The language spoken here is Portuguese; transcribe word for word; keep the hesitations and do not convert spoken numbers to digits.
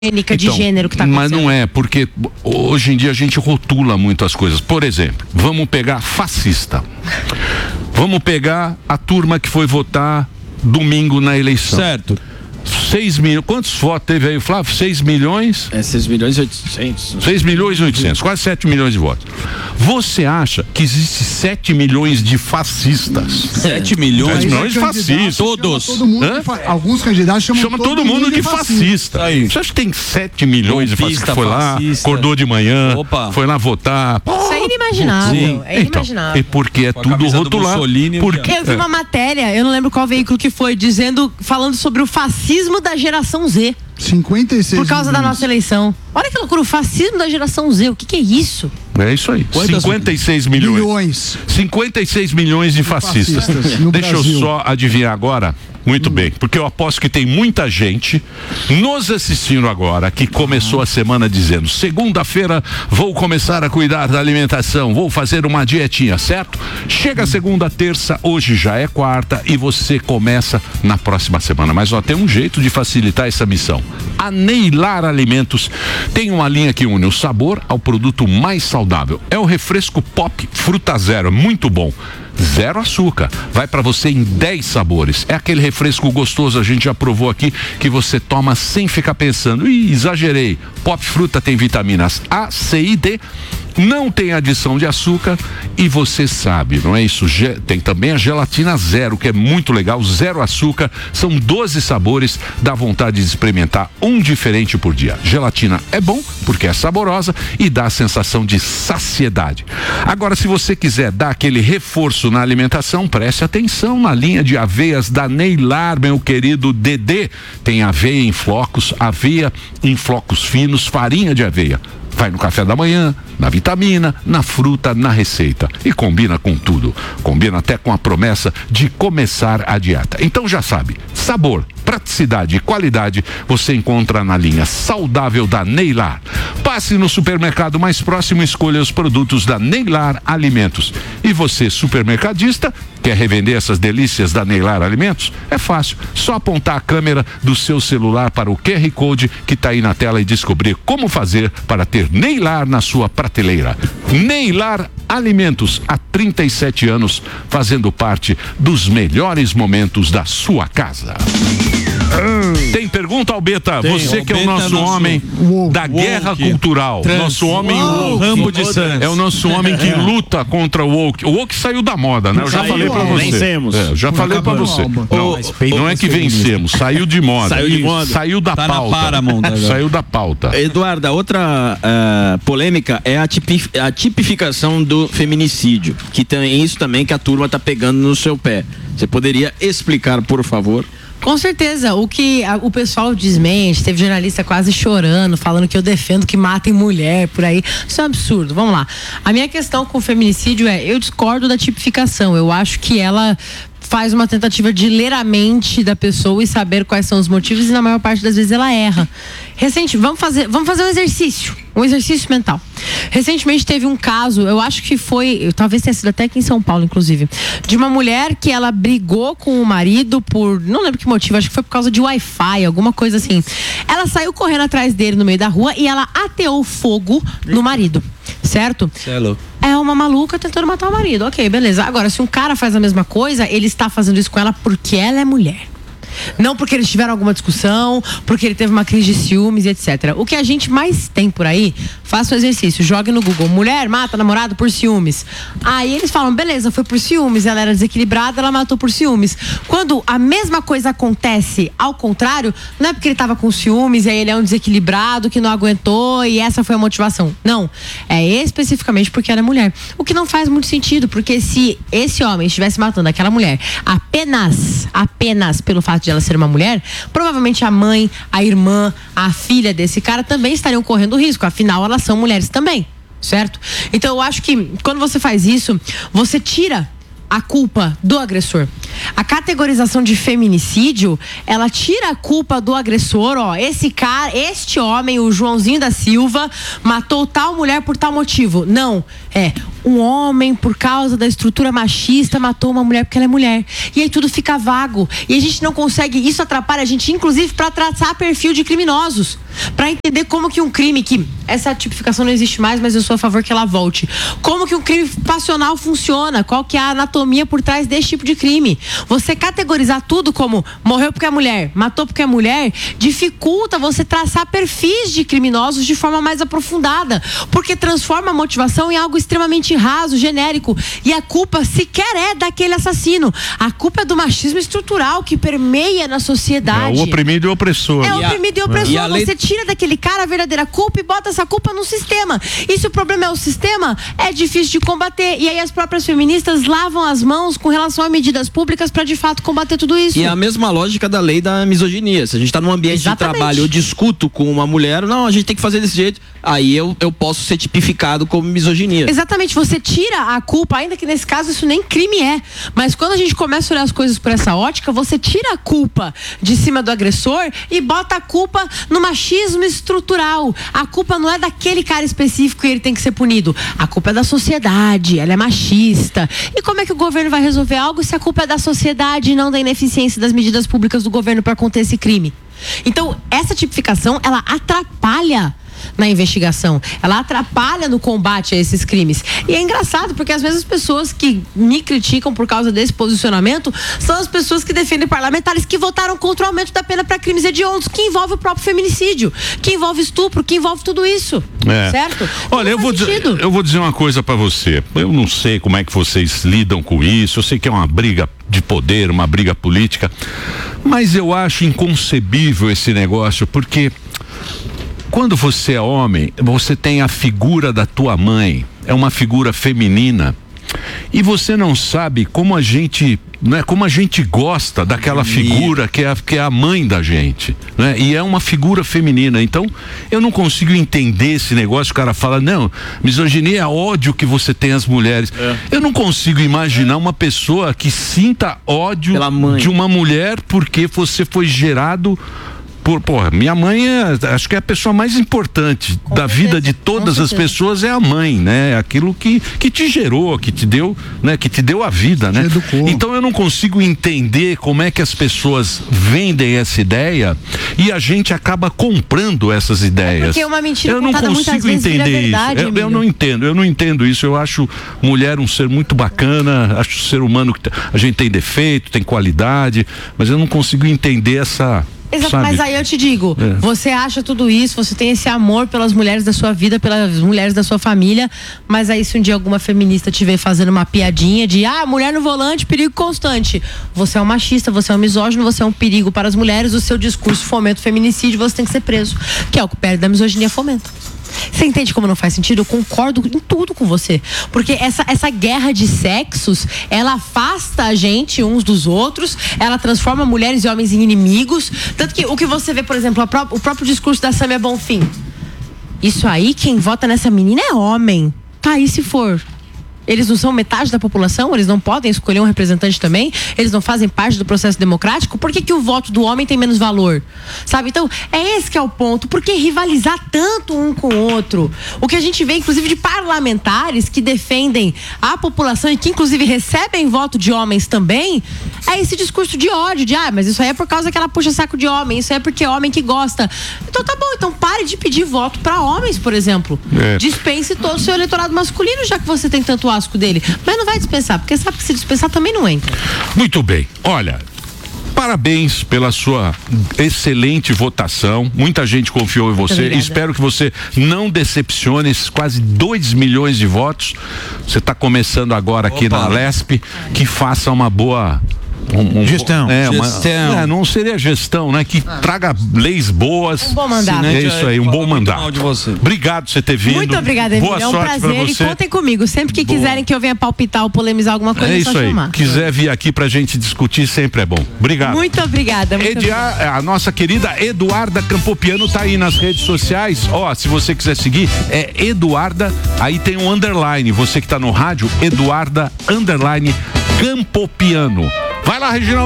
de então, gênero que está acontecendo. Mas não é, porque hoje em dia a gente rotula muito as coisas. Por exemplo, vamos pegar fascista. Vamos pegar a turma que foi votar domingo na eleição. Certo. seis mil, quantos votos teve aí, Flávio? seis milhões? É, seis milhões e oitocentos. seis milhões e oitocentos, quase sete milhões de votos. Você acha que existe sete milhões de fascistas? sete milhões? sete milhões de fascistas. Todos. Todo mundo, alguns candidatos chamam Chama todo, todo mundo, mundo de fascista. fascista. Você acha que tem sete milhões de fascistas que foi lá, fascista. Acordou de manhã, Opa. foi lá votar? Isso é inimaginável. Sim. É inimaginável. Então, é porque é tudo rotulado. Porque... Eu vi uma matéria, eu não lembro qual veículo que foi, dizendo, falando sobre o fascismo da geração Z. cinquenta e seis Por causa milhões. Da nossa eleição. Olha que loucura, o fascismo da geração Z, o que que é isso? É isso aí, Quantas cinquenta e seis milhões. milhões. cinquenta e seis milhões de fascistas. fascistas Deixa Brasil. eu só adivinhar agora. Muito hum. bem, porque eu aposto que tem muita gente nos assistindo agora que começou a semana dizendo: segunda-feira vou começar a cuidar da alimentação, vou fazer uma dietinha, certo? Chega segunda, terça, hoje já é quarta e você começa na próxima semana. Mas ó, tem um jeito de facilitar essa missão. A Neylar Alimentos tem uma linha que une o sabor ao produto mais saudável. É o refresco Pop Fruta Zero, muito bom. Zero açúcar, vai para você em dez sabores. É aquele refresco gostoso, a gente já provou aqui, que você toma sem ficar pensando: ih, exagerei. Pop Fruta tem vitaminas A, C e D, não tem adição de açúcar e você sabe, não é isso? Tem também a gelatina zero, que é muito legal, zero açúcar, são doze sabores, dá vontade de experimentar um diferente por dia. Gelatina é bom porque é saborosa e dá a sensação de saciedade. Agora, se você quiser dar aquele reforço na alimentação, preste atenção na linha de aveias da Neylar, meu querido Dedê. Tem aveia em flocos, aveia em flocos finos, farinha de aveia. Vai no café da manhã, na vitamina, na fruta, na receita. E combina com tudo. Combina até com a promessa de começar a dieta. Então já sabe, sabor, praticidade e qualidade você encontra na linha saudável da Neylar. Passe no supermercado mais próximo e escolha os produtos da Neylar Alimentos. E você, supermercadista, quer revender essas delícias da Neylar Alimentos? É fácil, só apontar a câmera do seu celular para o Q R Code que está aí na tela e descobrir como fazer para ter Neylar na sua prateleira. Neylar Alimentos, há trinta e sete anos, fazendo parte dos melhores momentos da sua casa. Tem pergunta, Albeta? Tem, Você que é o nosso, nosso homem woke, da woke, guerra cultural. Trans, nosso homem woke, Rambo de Santos. É o nosso homem que luta contra o woke. O woke saiu da moda, né? Eu já saiu, falei pra você. Vencemos. É, já falei pra você. Não, não é que vencemos, saiu de moda. Saiu de moda. Saiu da tá pauta. Na Paramount, saiu da pauta. Eduardo, a outra uh, polêmica é a, tipif a tipificação do feminicídio, que tem isso também que a turma tá pegando no seu pé. Você poderia explicar, por favor? Com certeza, o que a, o pessoal desmente, teve jornalista quase chorando, falando que eu defendo que matem mulher por aí. Isso é um absurdo, vamos lá. A minha questão com o feminicídio é, eu discordo da tipificação, eu acho que ela faz uma tentativa de ler a mente da pessoa e saber quais são os motivos e na maior parte das vezes ela erra. Recente, vamos fazer, vamos fazer um exercício, um exercício mental. Recentemente teve um caso, eu acho que foi, talvez tenha sido até aqui em São Paulo, inclusive, de uma mulher que ela brigou com o marido por, não lembro que motivo, acho que foi por causa de Wi-Fi, alguma coisa assim. Ela saiu correndo atrás dele no meio da rua e ela ateou fogo no marido, certo? Hello. É uma maluca tentando matar o marido, ok, beleza. Agora, se um cara faz a mesma coisa, ele está fazendo isso com ela porque ela é mulher. Não porque eles tiveram alguma discussão, porque ele teve uma crise de ciúmes e etcétera. O que a gente mais tem por aí, faça o exercício, jogue no Google, mulher mata namorado por ciúmes. Aí eles falam, beleza, foi por ciúmes, ela era desequilibrada, ela matou por ciúmes. Quando a mesma coisa acontece ao contrário, não é porque ele estava com ciúmes e aí ele é um desequilibrado que não aguentou e essa foi a motivação. Não, é especificamente porque ela é mulher. O que não faz muito sentido, porque se esse homem estivesse matando aquela mulher apenas, apenas pelo fato de ela ser uma mulher, provavelmente a mãe, a irmã, a filha desse cara também estariam correndo risco, afinal elas são mulheres também, certo? Então eu acho que quando você faz isso, você tira a culpa do agressor. A categorização de feminicídio, ela tira a culpa do agressor, ó, esse cara, este homem, o Joãozinho da Silva, matou tal mulher por tal motivo. Não, é, um homem, por causa da estrutura machista, matou uma mulher porque ela é mulher. E aí tudo fica vago. E a gente não consegue, isso atrapalha a gente, inclusive, para traçar perfil de criminosos. Para entender como que um crime, que essa tipificação não existe mais, mas eu sou a favor que ela volte. Como que um crime passional funciona? Qual que é a anatomia por trás desse tipo de crime? Você categorizar tudo como morreu porque é mulher, matou porque é mulher, dificulta você traçar perfis de criminosos de forma mais aprofundada, porque transforma a motivação em algo extremamente raso, genérico, e a culpa sequer é daquele assassino. A culpa é do machismo estrutural que permeia na sociedade. É o oprimido e o opressor. É o oprimido e o opressor. E lei... Você tira daquele cara a verdadeira culpa e bota essa culpa no sistema. E se o problema é o sistema, é difícil de combater. E aí as próprias feministas lavam as mãos com relação a medidas públicas para de fato combater tudo isso. E é a mesma lógica da lei da misoginia. Se a gente está num ambiente Exatamente. de trabalho, eu discuto com uma mulher, não, a gente tem que fazer desse jeito, aí eu, eu posso ser tipificado como misoginia. Exatamente, você tira a culpa, ainda que nesse caso isso nem crime é, mas quando a gente começa a olhar as coisas por essa ótica, você tira a culpa de cima do agressor e bota a culpa no machismo estrutural. A culpa não é daquele cara específico e ele tem que ser punido. A culpa é da sociedade, ela é machista. E como é que o governo vai resolver algo se a culpa é da sociedade e não da ineficiência das medidas públicas do governo para conter esse crime? Então, essa tipificação, ela atrapalha na investigação, ela atrapalha no combate a esses crimes. E é engraçado porque às vezes as pessoas que me criticam por causa desse posicionamento são as pessoas que defendem parlamentares que votaram contra o aumento da pena para crimes hediondos, que envolve o próprio feminicídio, que envolve estupro, que envolve tudo isso. É. Certo? Olha, eu vou, dizer, eu vou dizer uma coisa para você. Eu não sei como é que vocês lidam com isso. Eu sei que é uma briga de poder, uma briga política, mas eu acho inconcebível esse negócio, porque quando você é homem, você tem a figura da tua mãe, é uma figura feminina, e você não sabe como a gente, né, como a gente gosta daquela figura que é, a, que é a mãe da gente, né? E é uma figura feminina. Então eu não consigo entender esse negócio. O cara fala, não, misoginia é ódio que você tem às mulheres. É. Eu não consigo imaginar uma pessoa que sinta ódio de uma mulher porque você foi gerado por, porra, minha mãe é, acho que é a pessoa mais importante com da certeza, vida de todas as pessoas, é a mãe, né? Aquilo que, que te gerou, que te deu, né? Que te deu a vida, né? Então eu não consigo entender como é que as pessoas vendem essa ideia e a gente acaba comprando essas ideias. É porque uma mentira eu não consigo entender verdade, isso. Eu, eu não entendo, eu não entendo isso. Eu acho mulher um ser muito bacana, acho ser humano que a gente tem defeito, tem qualidade, mas eu não consigo entender essa... Exato, mas aí eu te digo, é. você acha tudo isso, você tem esse amor pelas mulheres da sua vida, pelas mulheres da sua família, mas aí se um dia alguma feminista te ver fazendo uma piadinha de, ah, mulher no volante, perigo constante, você é um machista, você é um misógino, você é um perigo para as mulheres, o seu discurso fomenta o feminicídio, você tem que ser preso, que é o que o pé da misoginia fomenta. Você entende como não faz sentido? Eu concordo em tudo com você. Porque essa, essa guerra de sexos, ela afasta a gente uns dos outros, ela transforma mulheres e homens em inimigos. Tanto que o que você vê, por exemplo, a pró- o próprio discurso da Samia Bonfim. Isso aí, quem vota nessa menina é homem. Tá aí se for. Eles não são metade da população? Eles não podem escolher um representante também? Eles não fazem parte do processo democrático? Por que que o voto do homem tem menos valor? Sabe? Então, é esse que é o ponto. Por que rivalizar tanto um com o outro? O que a gente vê, inclusive, de parlamentares que defendem a população e que, inclusive, recebem voto de homens também, é esse discurso de ódio, de, ah, mas isso aí é por causa que ela puxa saco de homem, isso aí é porque é homem que gosta. Então, tá bom, então pare de pedir voto pra homens, por exemplo. É. Dispense todo o seu eleitorado masculino, já que você tem tanto asco dele, mas não vai dispensar, porque sabe que se dispensar também não entra. Muito bem, olha, parabéns pela sua excelente votação, muita gente confiou em você, espero que você não decepcione esses quase dois milhões de votos. Você está começando agora aqui Opa. na Lesp, que faça uma boa Um, um, gestão. É, uma, gestão. É, não seria gestão, né? Que ah. traga leis boas. Um bom mandato. É isso aí, um bom mandato. De você. Obrigado por você ter vindo. Muito obrigada, Emílio. É um prazer. E contem comigo. Sempre que Boa. quiserem que eu venha palpitar ou polemizar alguma coisa, é, é só isso chamar. Aí. Quiser vir aqui pra gente discutir, sempre é bom. Obrigado. Muito obrigada. Muito Ediar, obrigada. A nossa querida Eduarda Campopiano tá aí nas redes sociais. Ó, se você quiser seguir, é Eduarda, aí tem um underline. Você que tá no rádio, Eduarda underline Campopiano. Vai lá, Reginaldo.